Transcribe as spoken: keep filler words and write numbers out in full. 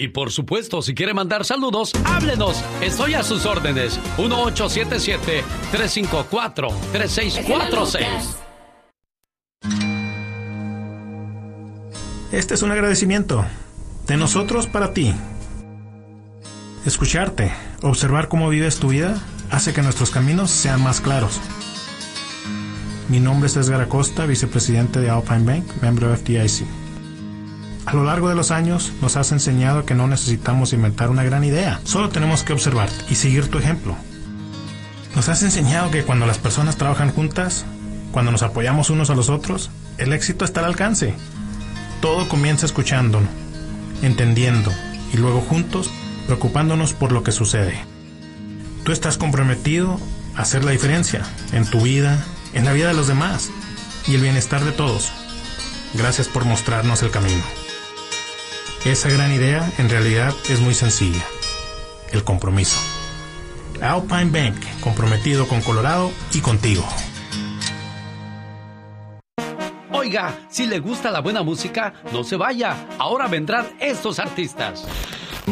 Y por supuesto, si quiere mandar saludos, háblenos. Estoy a sus órdenes. uno ocho siete siete, tres cinco cuatro, tres seis cuatro seis. Este es un agradecimiento de nosotros para ti. Escucharte, observar cómo vives tu vida, hace que nuestros caminos sean más claros. Mi nombre es Edgar Acosta, vicepresidente de Alpine Bank, miembro de F D I C. A lo largo de los años nos has enseñado que no necesitamos inventar una gran idea, solo tenemos que observarte y seguir tu ejemplo. Nos has enseñado que cuando las personas trabajan juntas, cuando nos apoyamos unos a los otros, el éxito está al alcance. Todo comienza escuchándonos, entendiendo y luego juntos preocupándonos por lo que sucede. Tú estás comprometido a hacer la diferencia en tu vida, en la vida de los demás y el bienestar de todos. Gracias por mostrarnos el camino. Esa gran idea en realidad es muy sencilla: el compromiso. Alpine Bank, comprometido con Colorado y contigo. Oiga, si le gusta la buena música, no se vaya. Ahora vendrán estos artistas.